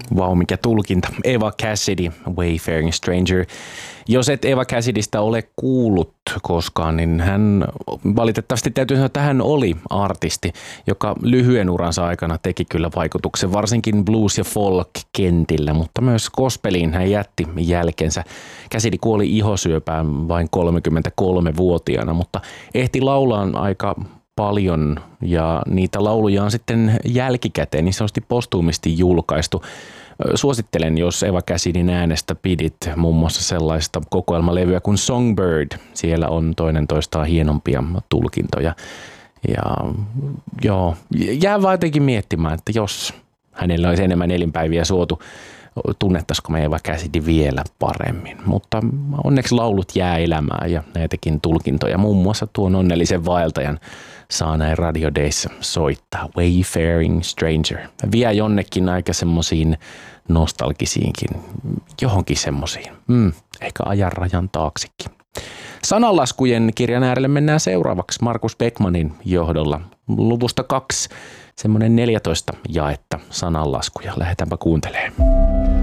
Vau, mikä tulkinta. Eva Cassidy, Wayfaring Stranger. Jos et Eva Cassidystä ole kuullut koskaan, niin hän valitettavasti täytyy sanoa, että hän oli artisti, joka lyhyen uransa aikana teki kyllä vaikutuksen, varsinkin blues- ja folk-kentillä, mutta myös gospeliin hän jätti jälkensä. Cassidy kuoli ihosyöpään vain 33-vuotiaana, mutta ehti laulaan aika paljon ja niitä lauluja on sitten jälkikäteen niin sanotusti postuumisti julkaistu. Suosittelen, jos Eva Cassidyn äänestä pidit muun muassa sellaista kokoelmalevyä kuin Songbird. Siellä on toinen toistaan hienompia tulkintoja. Ja joo, jää vaan jotenkin miettimään, että jos hänellä olisi enemmän elinpäiviä suotu, tunnettaisiko me Eva Cassidy vielä paremmin. Mutta onneksi laulut jää elämään ja näitäkin tulkintoja. Muun muassa tuon onnellisen vaeltajan saa näin Radio Dayssa soittaa. Wayfaring Stranger. Vie jonnekin aika semmosiin nostalgisiinkin, johonkin semmosiin. Ehkä ajan rajan taaksekin. Sananlaskujen kirjan äärelle mennään seuraavaksi Markus Beckmanin johdolla. Luvusta 2, semmoinen 14 jaetta sananlaskuja. Lähdetäänpä kuuntelemaan.